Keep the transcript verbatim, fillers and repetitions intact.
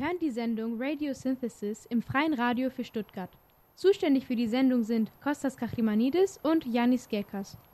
hören die Sendung Radio Synthesis im Freien Radio für Stuttgart. Zuständig für die Sendung sind Kostas Kachimanidis und Yannis Gekas.